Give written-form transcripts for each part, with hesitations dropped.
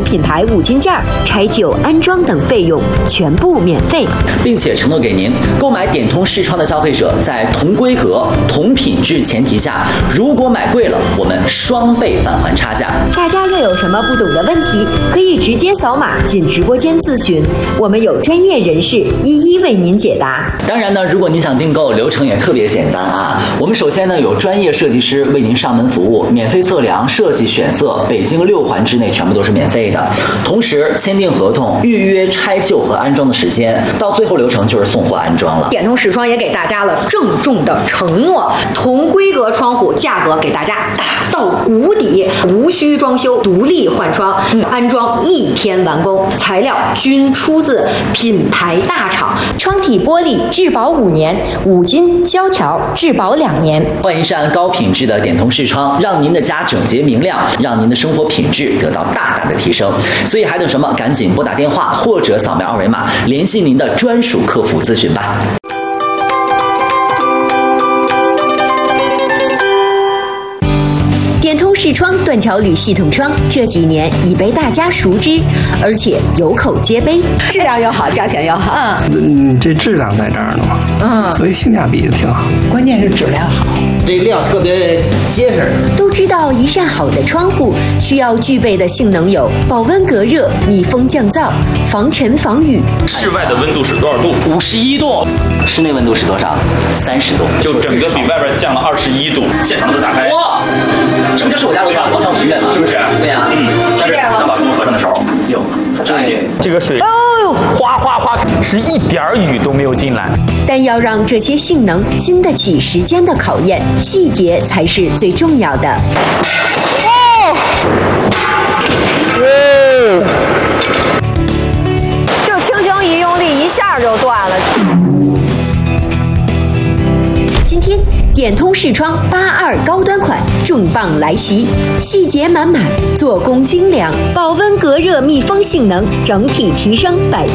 品牌5金件，拆旧、安装等费用全部免费， 并且承诺给您购买点通视窗的消费者，在同规格、同品质前提下，如果买贵了，我们双倍返还差价。 大家若有什么不懂的问题，可以直接扫码进直播间咨询，我们有专业人士一一为您解答。 当然呢，如果您想订购，流程也特别简单啊。我们首先呢有专业设计师为您上门服务，免费测量、设计、选色，北京6环之内全部都是免费的。同时签订合同、预约拆旧和安装的时间，到最后流程就是送货安装了。 点通视窗也给大家了郑重的承诺，同规格窗户价格给大家打到谷底，无需装修，独立换窗，安装1天完工，材料均出自品牌大厂， 窗体玻璃质保5年，5金胶条质保2年。 换一扇高品质的点通视窗，让您的家整洁明亮，让您的生活品质得到大大的提升。所以还等什么？赶紧拨打电话或者扫描2维码，联系您的专属客服咨询吧。 点通视窗断桥铝系统窗这几年已被大家熟知，而且有口皆碑， 质量又好，价钱又好。 这质量在这儿呢嘛，所以性价比挺好。 关键是质量好， 这料特别结实。 都知道一扇好的窗户需要具备的性能有保温隔热、密封降噪、防尘防雨。 室外的温度是多少度？51度。 室内温度是多少？30度。 就整个比外边降了21度。现场都打开。 哇！这不就是我家楼下广场舞医院吗？ 是不是？ 对呀， 但是要把门合上的时候，哟，这个水，哗哗哗，是一点雨都没有进来。 但要让这些性能经得起时间的考验，细节才是最重要的。 就轻轻一用力，一下就断了。 今天点通视窗82高端款重磅来袭，细节满满，做工精良，保温隔热密封性能整体提升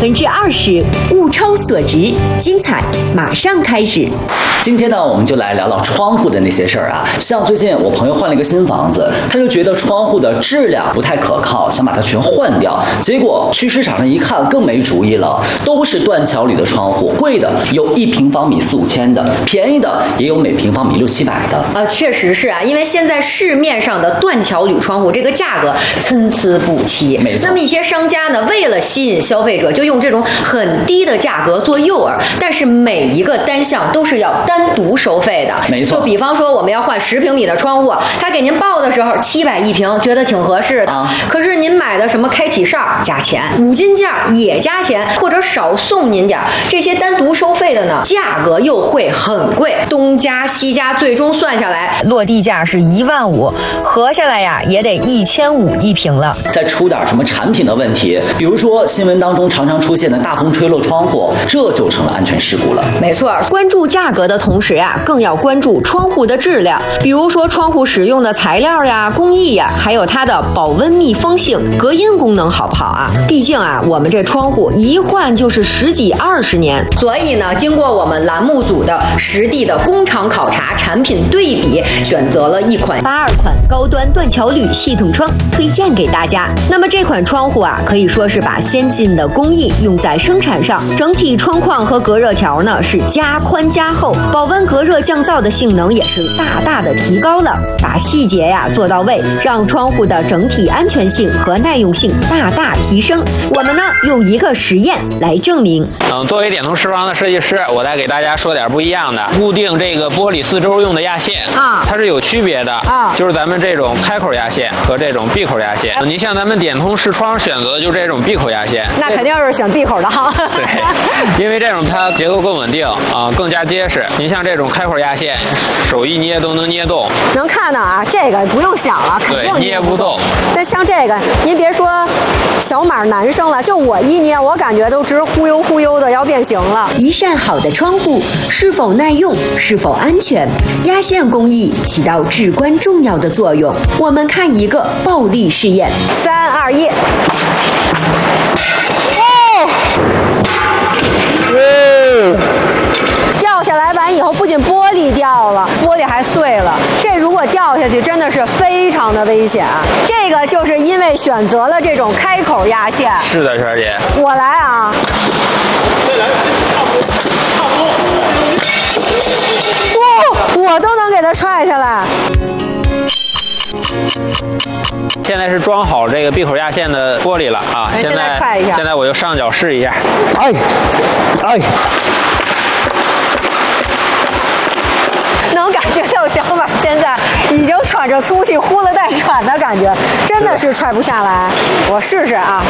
20%，物超所值，精彩马上开始。 今天呢，我们就来聊聊窗户的那些事儿啊。像最近我朋友换了一个新房子，他就觉得窗户的质量不太可靠，想把它全换掉。结果去市场上一看，更没主意了，都是断桥铝的窗户，贵的有1平方米4、5千的，便宜的也有每平方米6、700的。 确实是啊，因为现在市面上的断桥铝窗户这个价格参差不齐。 没错。 那么一些商家呢，为了吸引消费者，就用这种很低的价格做诱饵，但是每一个单项都是要单独收费的。 没错。 就比方说我们要换10平米的窗户，他给您报的时候700一平，觉得挺合适的。可是您买的什么开启哨加钱，5金件也加钱，或者少送您点，这些单独收费的呢，价格又会很贵，东加西加，最终算下来落地价是15000，合下来呀也得1500一平了。 再出点什么产品的问题，比如说新闻当中常常出现的大风吹漏窗户，这就成了安全事故了。 没错，关注价格的同时呀，更要关注窗户的质量，比如说窗户使用的材料呀、工艺呀，还有它的保温密封性、隔音功能好不好啊？毕竟啊，我们这窗户一换就是10几20年，所以呢，经过我们栏目组的实地的工厂考察、产品对比，选择了一款 82款高端断桥铝系统窗推荐给大家。那么这款窗户啊，可以说是把先进的工艺用在生产上，整体窗框和隔热条呢是加宽加厚，保温隔热降噪的性能也是大大的提高了，把细节呀做到位，让窗户的整体安全性和耐用性大大提升。我们呢用一个实验来证明。 作为点通视窗的设计师，我再给大家说点不一样的。固定这个玻璃4周用的压线它是有区别的就是咱们这种开口压线和这种闭口压线。你像咱们点通视窗选择的就是这种闭口压线， 那肯定是选闭口的哈。 对，因为这种它结构更稳定更加结实。您像这种开口压线，手一捏都能捏动。 能看到啊，这个不用想了，肯定捏不动。 但像这个，您别说小码男生了，就我一捏，我感觉都直忽悠忽悠的要变形了。 一扇好的窗户是否耐用，是否安全，压线工艺起到至关重要的作用。我们看一个暴力试验 ，3、2、1。掉下来完以后，不仅玻璃掉了，玻璃还碎了。这如果掉掉下去真的是非常的危险。这个就是因为选择了这种开口压线。 是的，璇姐。 我来啊。 再来，差不多。 哇，我都能给它踹下来。 现在是装好这个闭口压线的玻璃了啊！现在踹一下。 现在我就上脚试一下。 哎。 能感觉到小马现在已经喘着粗气，呼了带喘的感觉，真的是踹不下来。我试试啊！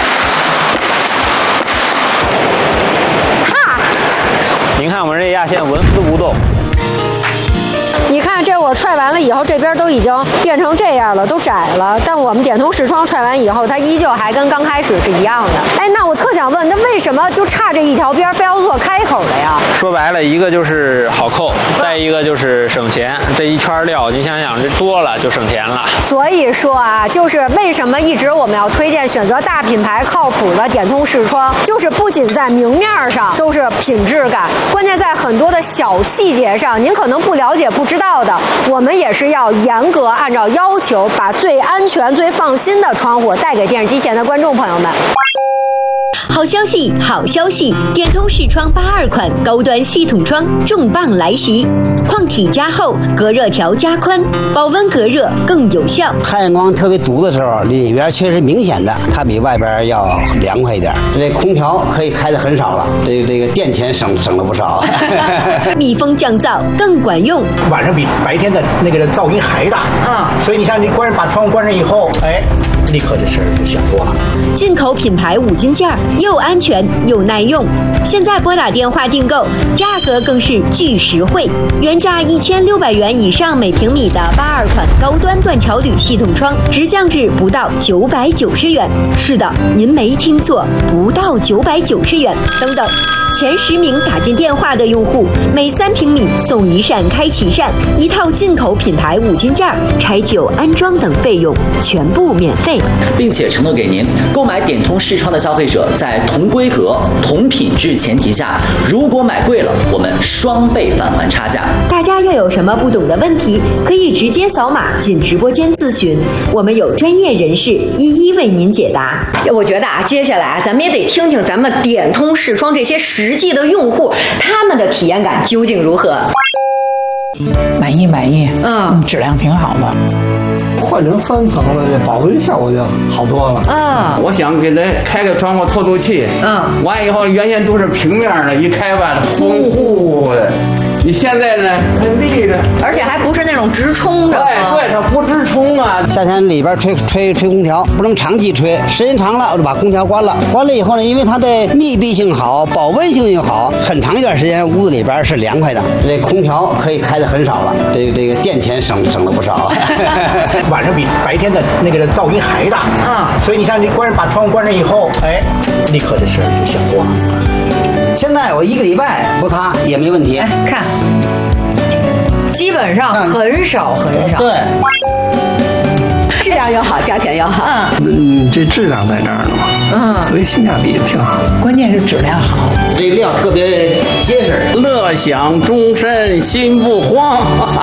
哈！ 您看我们这压线纹丝不动。 你看，这我踹完了以后，这边都已经变成这样了，都窄了。但我们点通视窗踹完以后，它依旧还跟刚开始是一样的。哎，那我特想问，那为什么就差这一条边非要做开口的呀？ 说白了，一个就是好扣，再一个就是省钱。这一圈料，你想想，这多了就省钱了。 所以说啊，就是为什么一直我们要推荐选择大品牌靠谱的点通视窗，就是不仅在明面上都是品质感，关键在很多的小细节上，您可能不了解、不知道的，我们也是要严格按照要求，把最安全、最放心的窗户带给电视机前的观众朋友们。 好消息，好消息！点通视窗82款高端系统窗重磅来袭，矿体加厚，隔热条加宽，保温隔热更有效。 太阳光特别毒的时候，里边确实明显的，它比外边要凉快一点。这空调可以开的很少了，这个电钱省了不少。 密封降噪更管用， 晚上比白天的那个噪音还大。所以你像你把窗户关上以后，哎，立刻这事儿就小多了。 进口品牌5金件，又安全又耐用。现在拨打电话订购，价格更是巨实惠，原价1600元以上每平米的82款高端断桥铝系统窗，直降至不到990元。是的，您没听错，不到990元。等等，前10名打进电话的用户，每3平米送1扇开启扇，1套进口品牌5金件，拆旧安装等费用全部免费， 并且承诺给您，购买点通视窗的消费者，在同规格、同品质前提下，如果买贵了，我们双倍返还差价。 大家要有什么不懂的问题，可以直接扫码进直播间咨询，我们有专业人士一一为您解答。 我觉得啊，接下来啊，咱们也得听听咱们点通视窗这些实际的用户，他们的体验感究竟如何？ 满意，质量挺好的。 换成3层的，这保温效果就好多了。 我想给它开个窗户透透气。完以后原先都是平面的，一开吧，风呼的。你现在呢，它立着， 而且还不是那种直冲着。 对，它不直冲啊。 夏天里边吹空调，不能长期吹，时间长了我就把空调关了。关了以后呢，因为它的密闭性好，保温性又好，很长一段时间屋子里边是凉快的。这空调可以开的很少了，这个电钱省了不少。 晚上比白天的那个噪音还大。所以你像你把窗户关上以后，哎，立刻这事儿就小多了。 现在我1个礼拜不擦也没问题。 看，基本上很少。 对， 质量又好，价钱又好。 这质量在这儿呢嘛。所以性价比挺好。 关键是质量好， 这料特别结实， 乐享终身心不慌。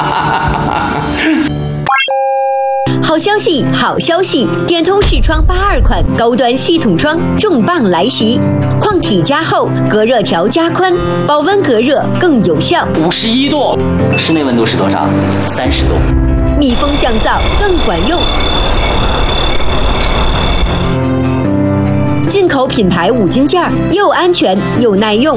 好消息，好消息！点通视窗82款高端系统窗重磅来袭，矿体加厚，隔热条加宽，保温隔热更有效。 51度，室内温度是多少？30度。 密封降噪更管用。进口品牌5金件，又安全又耐用。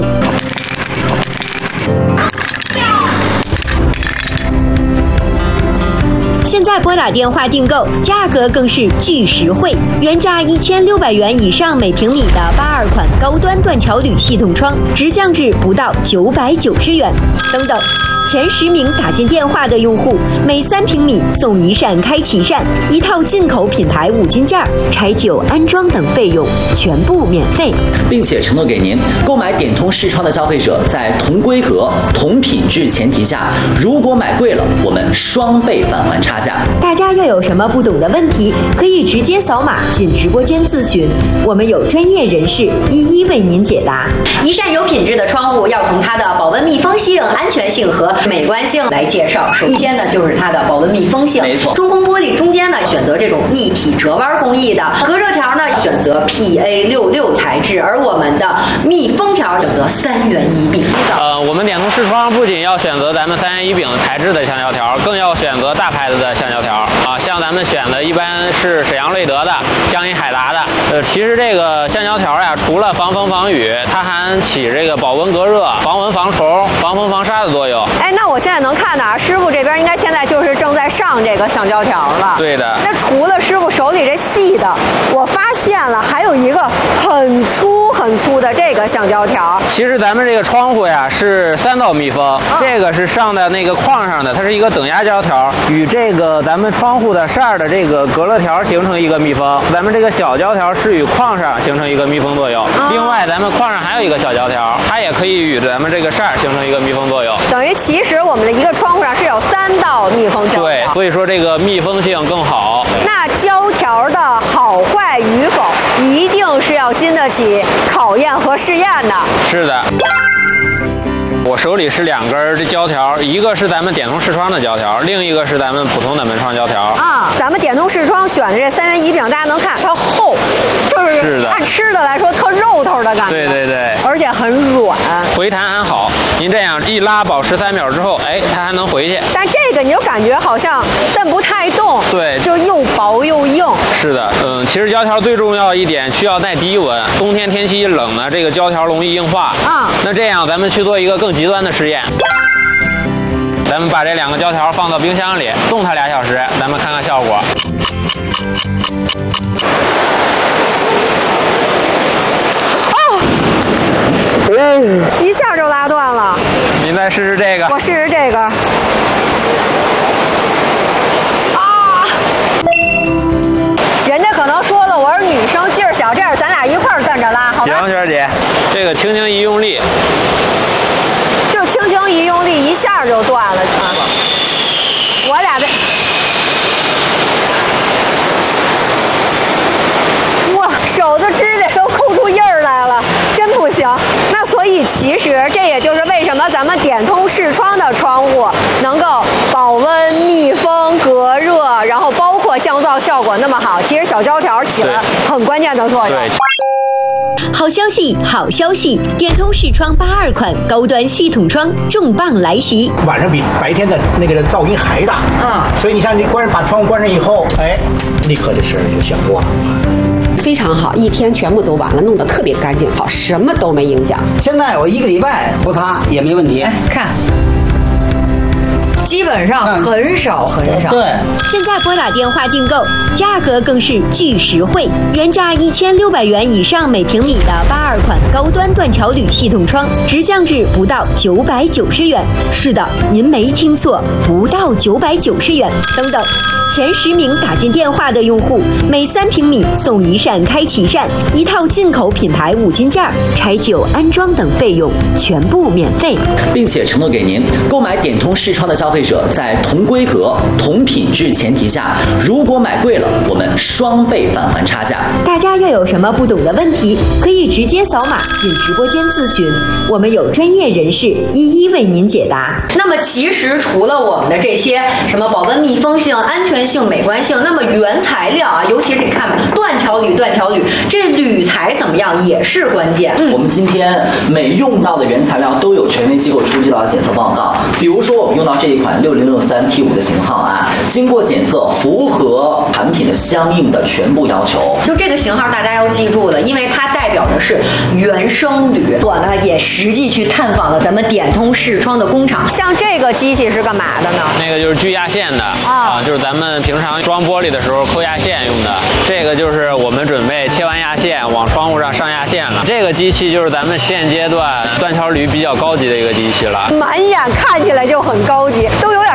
现在拨打电话订购，价格更是巨实惠，原价1600元以上每平米的82款高端断桥铝系统窗，直降至不到990元。等等，前10名打进电话的用户，每3平米送1扇开启扇，1套进口品牌5金件，拆旧安装等费用全部免费， 并且承诺给您，购买点通视窗的消费者，在同规格、同品质前提下，如果买贵了，我们双倍返还差价。 价。 大家要有什么不懂的问题，可以直接扫码进直播间咨询，我们有专业人士一一为您解答。 一扇有品质的窗户要从它的保温密封性、安全性和美观性来介绍。首先呢，就是它的保温密封性。 没错， 中空玻璃中间呢选择这种一体折弯工艺的，隔热条呢选择 PA66 材质，而我们的密封条选择3元一柄。 我们点通视窗不仅要选择咱们3元一柄材质的橡胶条，更要选择大牌子的橡胶条啊，像咱们选的一般是沈阳瑞德的、江阴海达的。其实这个橡胶条呀，除了防风防雨，它还起这个保温隔热、防蚊防虫、防风防沙的作用。 哎，那我现在能看到啊，师傅这边应该现在就是正在上这个橡胶条了。 对的。 那除了师傅手里这细的，我发现了还有一个很粗很粗的这个橡胶条。 其实咱们这个窗户呀是3道密封，这个是上在那个框上的，它是一个等压胶条，与这个咱们窗户的扇的这个隔热条形成一个密封。咱们这个小胶条是与框上形成一个密封作用。另外，咱们框上还有一个小胶条，它也可以与咱们这个扇形成一个密封作用。 等于其实我们的一个窗户上是有3道密封胶条。 对，所以说这个密封性更好。 那胶条的好坏与否，一定是要经得起考验和试验的。 是的。我手里是2根这胶条，一个是咱们点通视窗的胶条，另一个是咱们普通的门窗胶条。 啊，咱们点通视窗选的这3元一柄，大家能看它厚，就是按吃的来说特肉头的感觉。 对对对， 而且很软， 回弹还好。您这样一拉保持3秒之后，哎，它还能回去。 但这个你就感觉好像蹬不太动， 对， 就又薄又硬。 是的，其实胶条最重要一点需要耐低温，冬天天气一冷呢，这个胶条容易硬化。那这样咱们去做一个更极端的实验，咱们把这2个胶条放到冰箱里冻它2小时，咱们看看效果。 一下就拉断了。 您再试试这个。 我试试这个。啊！人家可能说了我是女生，劲儿小，这样咱俩一块儿站着拉，好吧？ 行，娟姐，这个轻轻一用力， 就轻轻一用力，一下就断了。我俩这。手的指甲都抠出印儿来了，真不行。那所以其实这也就是为什么咱们点通视窗的窗户能够保温、密封、隔热，然后包括降噪效果那么好。其实小胶条起了很关键的作用。 好消息，好消息！点通视窗82款高端系统窗重磅来袭， 晚上比白天的那个噪音还大。所以你像你把窗户关上以后，哎，立刻这事儿就响过了。 非常好，一天全部都完了，弄得特别干净，好，什么都没影响。 现在我1个礼拜不擦也没问题。 哎，看。基本上很少很少。 对， 现在拨打电话订购，价格更是巨实惠，原价1600元以上每平米的82款高端断桥铝系统窗，直降至不到990元。是的，您没听错，不到990元。等等，前10名打进电话的用户，每3平米送1扇开启扇，1套进口品牌5金件，拆旧安装等费用全部免费， 并且承诺给您购买点通视窗的消费者在同规格、同品质前提下，如果买贵了，我们双倍返还差价。 大家要有什么不懂的问题，可以直接扫码进直播间咨询，我们有专业人士一一为您解答。 那么其实除了我们的这些什么保温密封性、安全性、美观性，那么原材料啊，尤其是你看吧，断桥铝，这铝材怎么样也是关键。 我们今天每用到的原材料都有权威机构出具到检测报告，比如说我们用到这一款6063 T5 的型号啊，经过检测符合产品的相应的全部要求。 就这个型号大家要记住了，因为它代表的是原生铝。我呢也实际去探访了咱们点通视窗的工厂。 像这个机器是干嘛的呢？ 那个就是锯压线的啊，就是咱们平常装玻璃的时候抠压线用的。这个就是我们准备切完压线往窗户上上压线了。这个机器就是咱们现阶段断桥铝比较高级的一个机器了， 满眼看起来就很高级，都有点像个太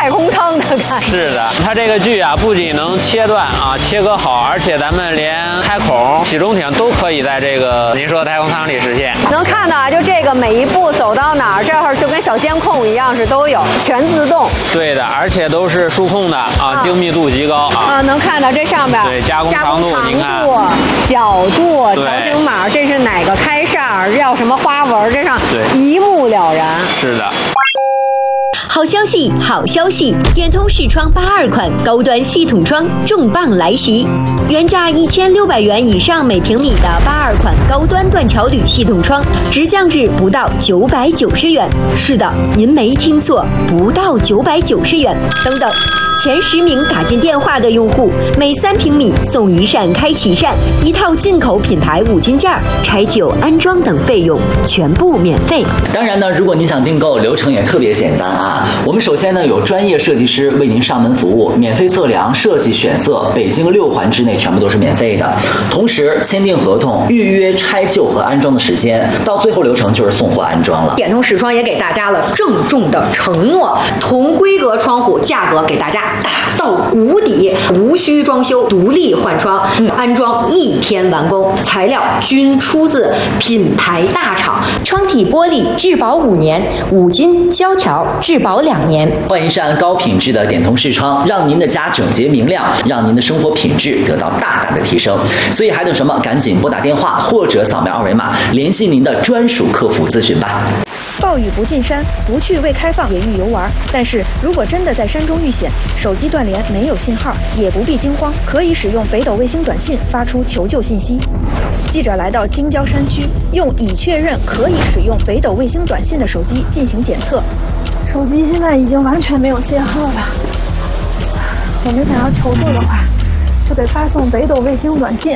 太空舱的感觉。 是的，它这个锯啊，不仅能切断啊，切割好，而且咱们连开孔、洗中挺都可以在这个您说的太空舱里实现。 能看到啊，就这个每一步走到哪儿，这会儿就跟小监控一样，是都有全自动。 对的，而且都是数控的啊，精密度极高啊。 能看到这上边对加工长度，您看角度、条形码，这是哪个开扇，要什么花纹，这上一目了然。 是的。 好消息，好消息！电通视窗82款高端系统窗重磅来袭，原价1600元以上每平米的82款高端断桥铝系统窗，直降至不到990元。是的，您没听错，不到990元。等等，前10名打进电话的用户，每3平米送1扇开启扇，1套进口品牌5金件，拆旧安装等费用全部免费。 当然呢，如果你想订购，流程也特别简单啊。我们首先呢有专业设计师为您上门服务，免费测量、设计、选色，北京6环之内全部都是免费的。同时签订合同，预约拆旧和安装的时间，到最后流程就是送货安装了。 电通视窗也给大家了郑重的承诺，同规格窗户价格给大家打到谷底，无需装修，独立换窗，安装1天完工，材料均出自品牌大厂，窗体玻璃质保5年，5金胶条质保2年。 换一扇高品质的电通视窗，让您的家整洁明亮，让您的生活品质得到大大的提升。所以还等什么？赶紧拨打电话或者扫描2维码，联系您的专属客服咨询吧。 暴雨不进山，不去未开放野域游玩。但是如果真的在山中遇险，手机断联没有信号，也不必惊慌，可以使用北斗卫星短信发出求救信息。记者来到京郊山区，用已确认可以使用北斗卫星短信的手机进行检测。 手机现在已经完全没有信号了。我们想要求助的话，就得发送北斗卫星短信。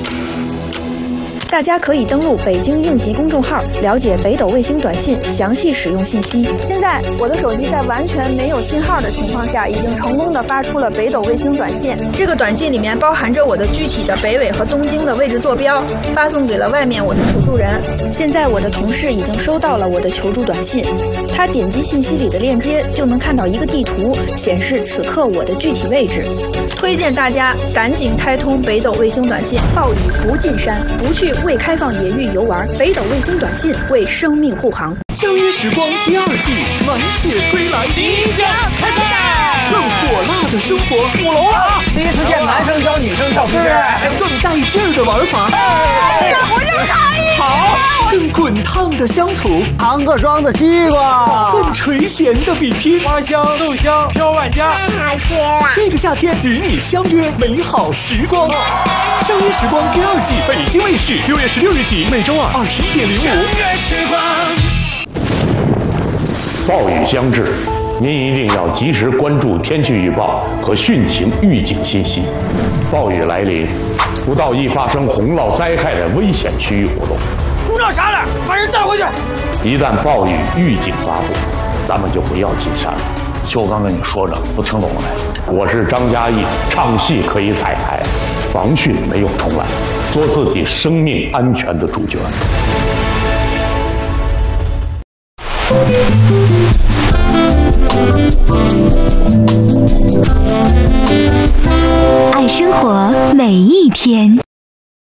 大家可以登录北京应急公众号，了解北斗卫星短信详细使用信息。 现在我的手机在完全没有信号的情况下，已经成功的发出了北斗卫星短信。这个短信里面包含着我的具体的北纬和东经的位置坐标，发送给了外面我的求助人。 现在我的同事已经收到了我的求助短信，他点击信息里的链接，就能看到一个地图，显示此刻我的具体位置。 推荐大家赶紧开通北斗卫星短信。 暴雨不进山，不去未开放野域游玩，北斗卫星短信为生命护航。 相约时光第2季满血归来，即将开赛，更火辣的生活， 舞龙啊！第一次见男生教女生跳皮筋， 更带劲儿的玩法， 我就差一好，更滚烫的乡土， 唐各庄的西瓜， 更垂涎的比拼， 花香豆香飘万家， 太好吃了！ 这个夏天与你相约美好时光。相约时光第2季，北京卫视6月16日起，每周二21:05。 相约时光。 暴雨将至，您一定要及时关注天气预报和汛情预警信息。暴雨来临，不到易发生洪涝灾害的危险区域活动。 鼓捣啥了？把人带回去！ 一旦暴雨预警发布，咱们就不要进山了。 就刚跟你说着，都听懂了没？ 我是张嘉译，唱戏可以彩排，防汛没有重来，做自己生命安全的主角。 爱生活每一天。